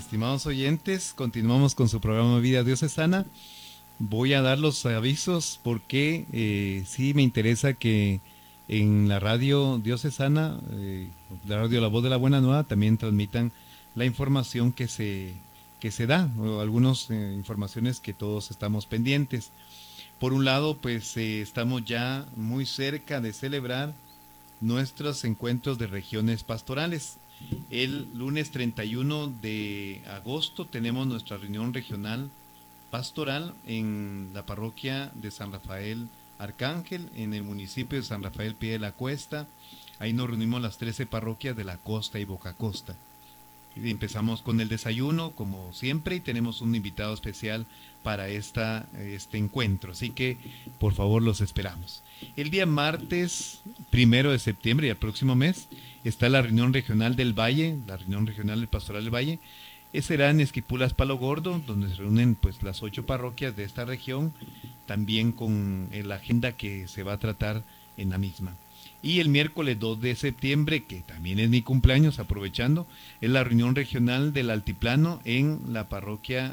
estimados oyentes, continuamos con su programa Vida Diocesana. Voy a dar los avisos porque sí me interesa que en la radio diocesana, la radio La Voz de la Buena Nueva, también transmitan la información que se da, o algunas informaciones que todos estamos pendientes. Por un lado, pues estamos ya muy cerca de celebrar nuestros encuentros de regiones pastorales. El lunes 31 de agosto tenemos nuestra reunión regional pastoral en la parroquia de San Rafael Arcángel, en el municipio de San Rafael Pie de la Cuesta. Ahí nos reunimos las 13 parroquias de la costa y Boca Costa. Y empezamos con el desayuno, como siempre, y tenemos un invitado especial para este encuentro. Así que, por favor, los esperamos. El día martes 1 de septiembre y el próximo mes está la reunión regional del Valle, la reunión regional del Pastoral del Valle. Será en Esquipulas Palo Gordo, donde se reúnen pues las 8 parroquias de esta región, también con la agenda que se va a tratar en la misma. Y el miércoles 2 de septiembre, que también es mi cumpleaños, aprovechando, es la reunión regional del Altiplano en la parroquia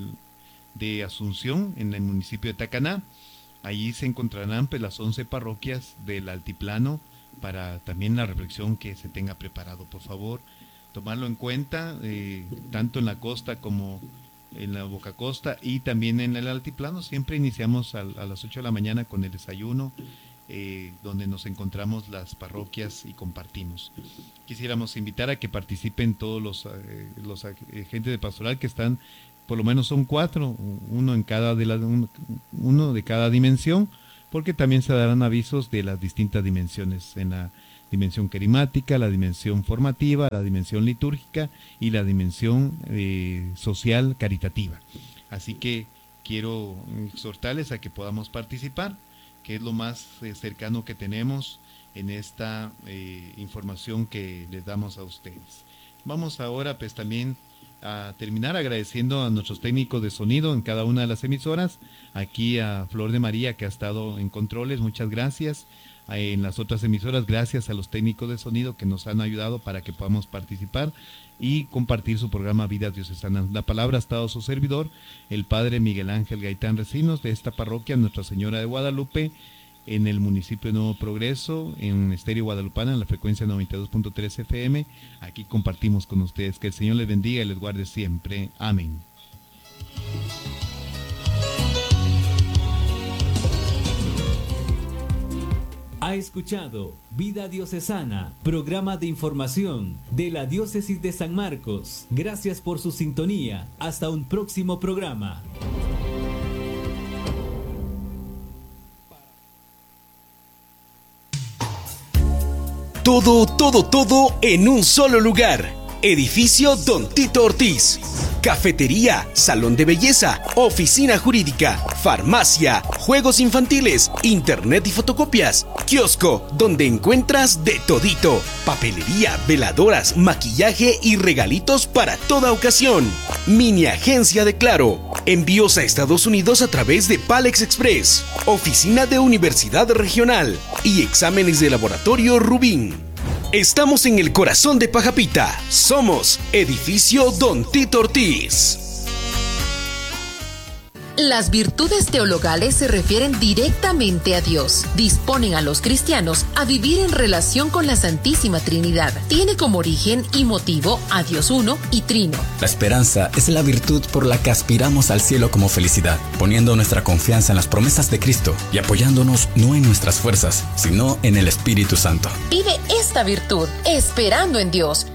de Asunción, en el municipio de Tacaná. Allí se encontrarán pues las 11 parroquias del Altiplano para también la reflexión que se tenga preparado. Por favor, tomarlo en cuenta, tanto en la costa como en la Boca Costa y también en el Altiplano. Siempre iniciamos a las 8 de la mañana con el desayuno, donde nos encontramos las parroquias y compartimos. Quisiéramos invitar a que participen todos los agentes de pastoral, que están, por lo menos son 4, uno de cada dimensión, porque también se darán avisos de las distintas dimensiones, en la dimensión carismática, la dimensión formativa, la dimensión litúrgica y la dimensión social caritativa. Así que quiero exhortarles a que podamos participar, que es lo más cercano que tenemos en esta información que les damos a ustedes. Vamos ahora pues también a terminar agradeciendo a nuestros técnicos de sonido en cada una de las emisoras. Aquí a Flor de María, que ha estado en controles, muchas gracias. En las otras emisoras, gracias a los técnicos de sonido que nos han ayudado para que podamos participar y compartir su programa Vida Diocesana. La palabra ha estado su servidor, el padre Miguel Ángel Gaitán Recinos, de esta parroquia Nuestra Señora de Guadalupe, en el municipio de Nuevo Progreso, en Estéreo Guadalupana, en la frecuencia 92.3 FM. Aquí compartimos con ustedes. Que el Señor les bendiga y les guarde siempre. Amén. Ha escuchado Vida Diocesana, programa de información de la Diócesis de San Marcos. Gracias por su sintonía. Hasta un próximo programa. Todo en un solo lugar. Edificio Don Tito Ortiz. Cafetería, salón de belleza, oficina jurídica, farmacia, juegos infantiles, internet y fotocopias, kiosco, donde encuentras de todito, papelería, veladoras, maquillaje y regalitos para toda ocasión. Mini agencia de Claro. Envíos a Estados Unidos a través de Palex Express. Oficina de Universidad Regional y exámenes de laboratorio Rubín. Estamos en el corazón de Pajapita. Somos Edificio Don Tito Ortiz. Las virtudes teologales se refieren directamente a Dios. Disponen a los cristianos a vivir en relación con la Santísima Trinidad. Tiene como origen y motivo a Dios uno y trino. La esperanza es la virtud por la que aspiramos al cielo como felicidad, poniendo nuestra confianza en las promesas de Cristo y apoyándonos no en nuestras fuerzas, sino en el Espíritu Santo. Vive esta virtud esperando en Dios.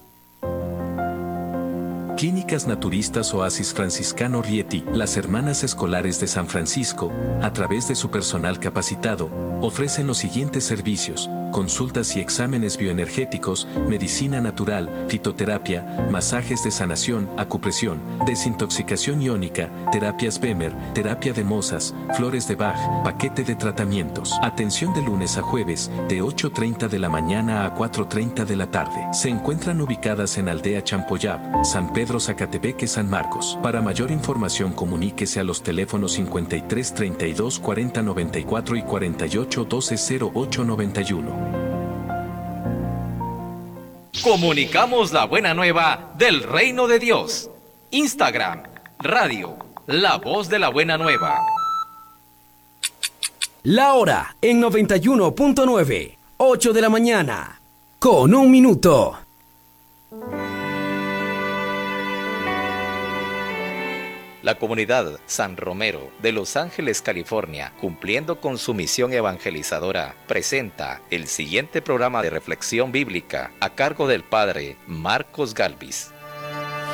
Clínicas Naturistas Oasis Franciscano Rieti, las hermanas escolares de San Francisco, a través de su personal capacitado, ofrecen los siguientes servicios: consultas y exámenes bioenergéticos, medicina natural, fitoterapia, masajes de sanación, acupresión, desintoxicación iónica, terapias Bemer, terapia de Mosas, flores de Bach, paquete de tratamientos. Atención de lunes a jueves, de 8:30 de la mañana a 4:30 de la tarde. Se encuentran ubicadas en Aldea Champoyab, San Pedro Zacatepeque, San Marcos. Para mayor información comuníquese a los teléfonos 53 32 40 94 y 48 12 08 91. Comunicamos la buena nueva del reino de Dios. Instagram, radio, la voz de la buena nueva. La hora en 91.9, 8 de la mañana, con 1 minuto. La comunidad San Romero de Los Ángeles, California, cumpliendo con su misión evangelizadora, presenta el siguiente programa de reflexión bíblica a cargo del Padre Marcos Galvis.